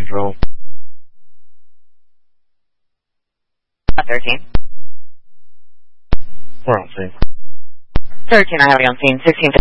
Central. 13. We're on scene. 13, I have you on scene. 16